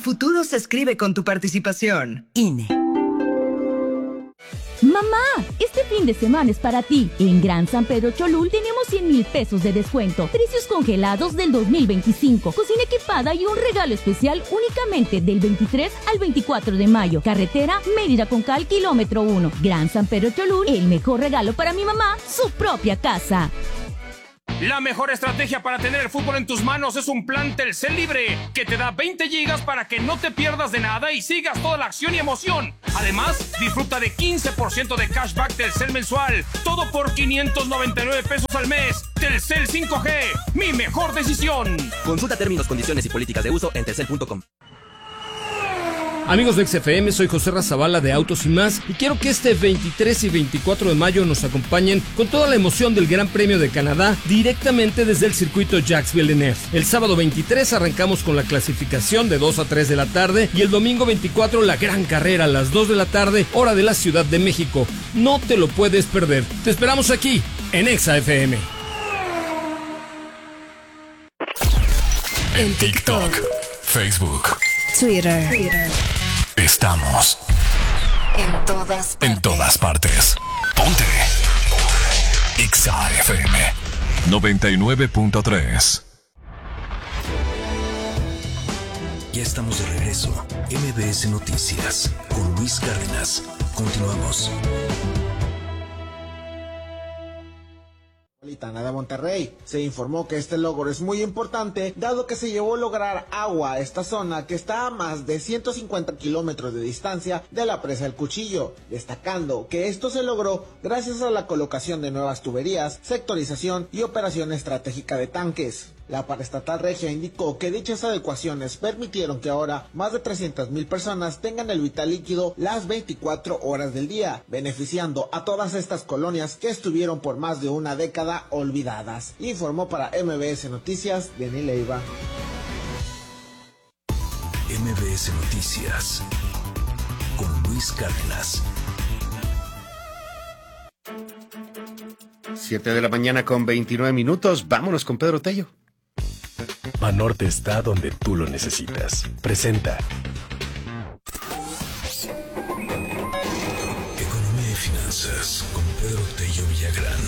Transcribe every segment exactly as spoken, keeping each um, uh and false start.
futuro se escribe con tu participación. I N E. Mamá, este fin de semana es para ti. En Gran San Pedro Cholul tenemos cien mil pesos de descuento. Precios congelados del dos mil veinticinco. Cocina equipada y un regalo especial únicamente del veintitrés al veinticuatro de mayo. Carretera Mérida-Concal, kilómetro uno. Gran San Pedro Cholul, el mejor regalo para mi mamá, su propia casa. La mejor estrategia para tener el fútbol en tus manos es un plan Telcel Libre, que te da veinte gigas para que no te pierdas de nada y sigas toda la acción y emoción. Además, disfruta de quince por ciento de cashback Telcel mensual, todo por quinientos noventa y nueve pesos al mes. Telcel cinco G, mi mejor decisión. Consulta términos, condiciones y políticas de uso en telcel punto com. Amigos de X F M, soy José Razabala de Autos y Más y quiero que este veintitrés y veinticuatro de mayo nos acompañen con toda la emoción del Gran Premio de Canadá directamente desde el circuito Jacques Villeneuve. El sábado veintitrés arrancamos con la clasificación de dos a tres de la tarde y el domingo veinticuatro la gran carrera a las dos de la tarde, hora de la Ciudad de México. No te lo puedes perder. Te esperamos aquí en X F M. En TikTok, Facebook, Twitter. Twitter. Estamos en todas partes. En todas partes. Ponte X F M noventa y nueve punto tres. Ya estamos de regreso. M B S Noticias con Luis Cárdenas. Continuamos. De Monterrey. Se informó que este logro es muy importante, dado que se llevó a lograr agua a esta zona que está a más de ciento cincuenta kilómetros de distancia de la presa El Cuchillo, destacando que esto se logró gracias a la colocación de nuevas tuberías, sectorización y operación estratégica de tanques. La paraestatal regia indicó que dichas adecuaciones permitieron que ahora más de trescientas mil personas tengan el vital líquido las veinticuatro horas del día, beneficiando a todas estas colonias que estuvieron por más de una década olvidadas. Informó para M B S Noticias, Denis Leiva. M B S Noticias con Luis Cárdenas. siete de la mañana con veintinueve minutos. Vámonos con Pedro Tello. Banorte está donde tú lo necesitas. Presenta. Economía y finanzas con Pedro Tello Villagrán.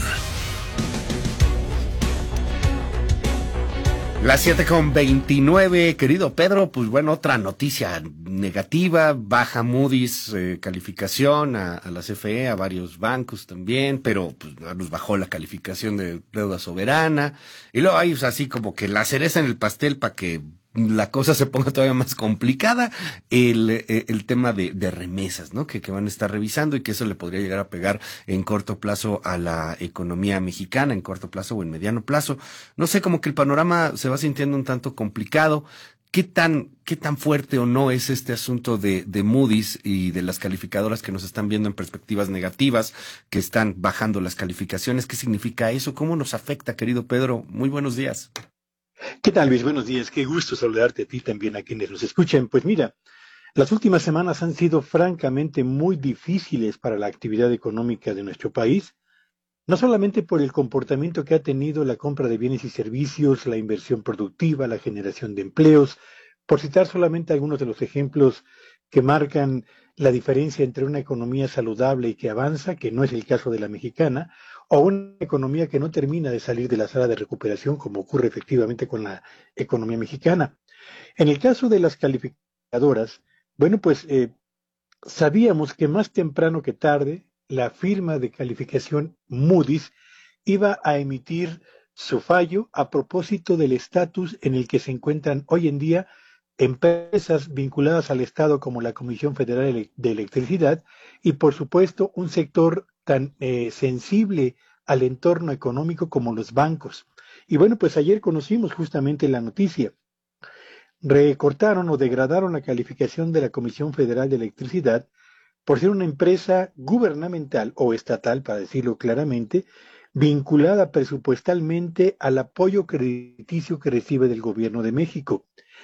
Las siete con veintinueve, querido Pedro, pues bueno, otra noticia negativa, baja Moody's eh, calificación a, a la C F E, a varios bancos también, pero pues nos bajó la calificación de deuda soberana, y luego hay así como que la cereza en el pastel para que la cosa se ponga todavía más complicada, el, el tema de, de remesas, ¿no? Que, que van a estar revisando y que eso le podría llegar a pegar en corto plazo a la economía mexicana, en corto plazo o en mediano plazo. No sé, como que el panorama se va sintiendo un tanto complicado. ¿Qué tan, qué tan fuerte o no es este asunto de, de Moody's y de las calificadoras que nos están viendo en perspectivas negativas, que están bajando las calificaciones? ¿Qué significa eso? ¿Cómo nos afecta, querido Pedro? Muy buenos días. ¿Qué tal, Luis? Buenos días. Qué gusto saludarte a ti también, a quienes nos escuchan. Pues mira, las últimas semanas han sido francamente muy difíciles para la actividad económica de nuestro país, no solamente por el comportamiento que ha tenido la compra de bienes y servicios, la inversión productiva, la generación de empleos, por citar solamente algunos de los ejemplos que marcan la diferencia entre una economía saludable y que avanza, que no es el caso de la mexicana, o una economía que no termina de salir de la sala de recuperación, como ocurre efectivamente con la economía mexicana. En el caso de las calificadoras, bueno, pues eh, sabíamos que más temprano que tarde, la firma de calificación Moody's iba a emitir su fallo a propósito del estatus en el que se encuentran hoy en día empresas vinculadas al Estado como la Comisión Federal de Electricidad y, por supuesto, un sector tan eh, sensible al entorno económico como los bancos. Y bueno, pues ayer conocimos justamente la noticia. Recortaron o degradaron la calificación de la Comisión Federal de Electricidad por ser una empresa gubernamental o estatal, para decirlo claramente, vinculada presupuestalmente al apoyo crediticio que recibe del gobierno de México.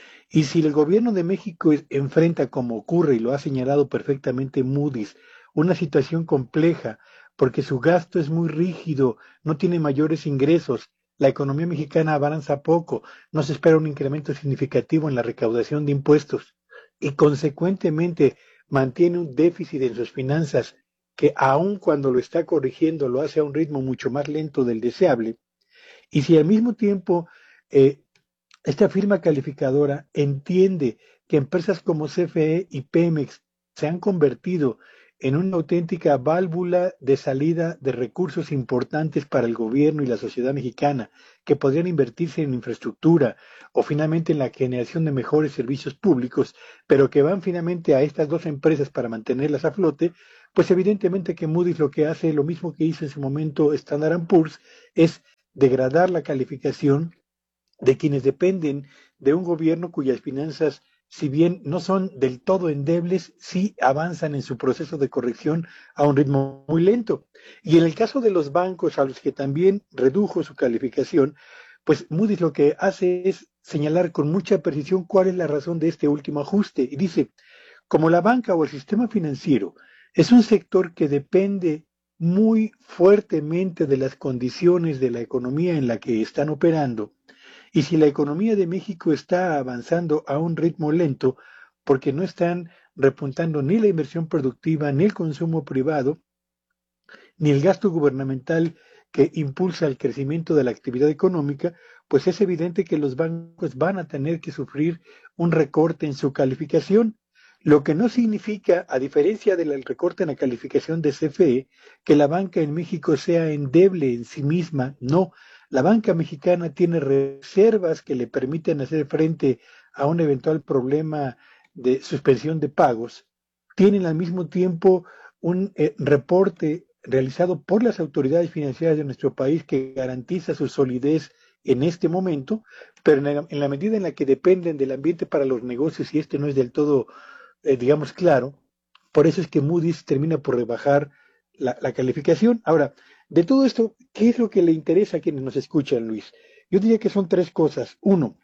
Y si el gobierno de México enfrenta, como ocurre y lo ha señalado perfectamente Moody's, una situación compleja porque su gasto es muy rígido, no tiene mayores ingresos, la economía mexicana avanza poco, no se espera un incremento significativo en la recaudación de impuestos. y consecuentemente mantiene un déficit en sus finanzas que aun cuando lo está corrigiendo lo hace a un ritmo mucho más lento del deseable, y si al mismo tiempo eh, esta firma calificadora entiende que empresas como C F E y Pemex se han convertido en una auténtica válvula de salida de recursos importantes para el gobierno y la sociedad mexicana, que podrían invertirse en infraestructura o finalmente en la generación de mejores servicios públicos, pero que van finalmente a estas dos empresas para mantenerlas a flote, pues evidentemente que Moody's lo que hace, lo mismo que hizo en su momento Standard and Poor's, es degradar la calificación de quienes dependen de un gobierno cuyas finanzas, si bien no son del todo endebles, sí avanzan en su proceso de corrección a un ritmo muy lento. Y en el caso de los bancos, a los que también redujo su calificación, pues Moody's lo que hace es señalar con mucha precisión cuál es la razón de este último ajuste. Y dice, como la banca o el sistema financiero es un sector que depende muy fuertemente de las condiciones de la economía en la que están operando, y si la economía de México está avanzando a un ritmo lento, porque no están repuntando ni la inversión productiva, ni el consumo privado, ni el gasto gubernamental que impulsa el crecimiento de la actividad económica, pues es evidente que los bancos van a tener que sufrir un recorte en su calificación, lo que no significa, a diferencia del recorte en la calificación de C F E, que la banca en México sea endeble en sí misma, no. La banca mexicana tiene reservas que le permiten hacer frente a un eventual problema de suspensión de pagos. Tienen al mismo tiempo un eh, reporte realizado por las autoridades financieras de nuestro país que garantiza su solidez en este momento, pero en la, en la medida en la que dependen del ambiente para los negocios y este no es del todo, eh, digamos, claro, por eso es que Moody's termina por rebajar la, la calificación. Ahora, de todo esto, ¿qué es lo que le interesa a quienes nos escuchan, Luis? Yo diría que son tres cosas. Uno,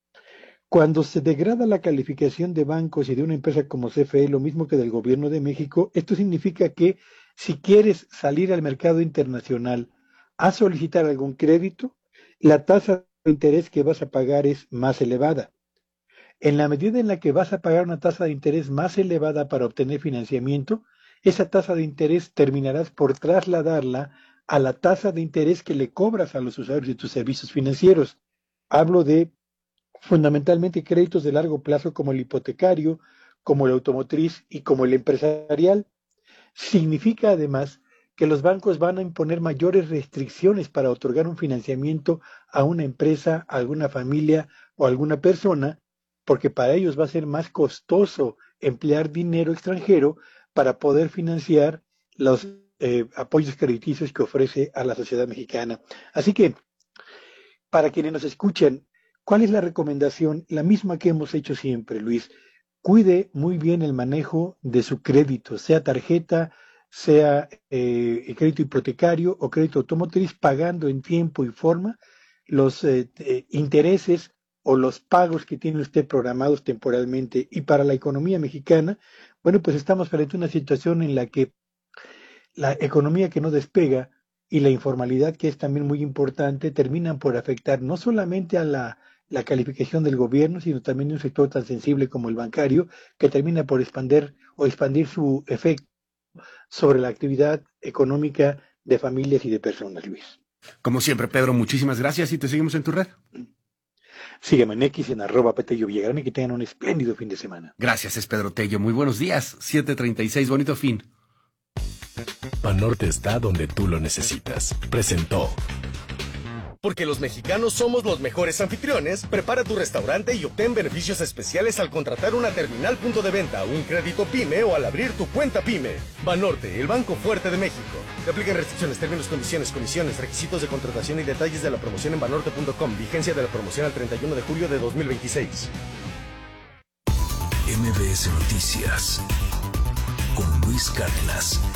cuando se degrada la calificación de bancos y de una empresa como C F E, lo mismo que del gobierno de México, esto significa que si quieres salir al mercado internacional a solicitar algún crédito, la tasa de interés que vas a pagar es más elevada. En la medida en la que vas a pagar una tasa de interés más elevada para obtener financiamiento, esa tasa de interés terminarás por trasladarla a la tasa de interés que le cobras a los usuarios de tus servicios financieros. Hablo de fundamentalmente créditos de largo plazo como el hipotecario, como el automotriz y como el empresarial. Significa además que los bancos van a imponer mayores restricciones para otorgar un financiamiento a una empresa, a alguna familia o a alguna persona, porque para ellos va a ser más costoso emplear dinero extranjero para poder financiar los eh, apoyos crediticios que ofrece a la sociedad mexicana. Así que, para quienes nos escuchan, ¿cuál es la recomendación? La misma que hemos hecho siempre, Luis. Cuide muy bien el manejo de su crédito, sea tarjeta, sea eh, crédito hipotecario o crédito automotriz, pagando en tiempo y forma los eh, eh, intereses o los pagos que tiene usted programados temporalmente. Y para la economía mexicana, bueno, pues estamos frente a una situación en la que la economía que no despega y la informalidad, que es también muy importante, terminan por afectar no solamente a la, la calificación del gobierno, sino también de un sector tan sensible como el bancario, que termina por expandir o expandir su efecto sobre la actividad económica de familias y de personas, Luis. Como siempre, Pedro, muchísimas gracias y te seguimos en tu red. Sígueme en X, en arroba Petello Villagrán, y que tengan un espléndido fin de semana. Gracias, es Pedro Tello. Muy buenos días. siete treinta y seis, bonito fin. Banorte está donde tú lo necesitas. Presentó. Porque los mexicanos somos los mejores anfitriones, prepara tu restaurante y obtén beneficios especiales al contratar una terminal punto de venta, un crédito PYME o al abrir tu cuenta PYME. Banorte, el banco fuerte de México. Te aplican restricciones, términos, condiciones, comisiones, requisitos de contratación y detalles de la promoción en banorte punto com. Vigencia de la promoción al treinta y uno de julio de dos mil veintiséis. M B S Noticias con Luis Cárdenas.